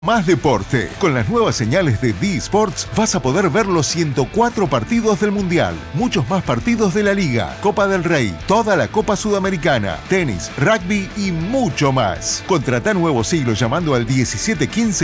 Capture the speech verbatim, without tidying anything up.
Más deporte. Con las nuevas señales de D Sports vas a poder ver los ciento cuatro partidos del Mundial, muchos más partidos de la Liga, Copa del Rey, toda la Copa Sudamericana, tenis, rugby y mucho más. Contratá Nuevo Siglo llamando al diecisiete quince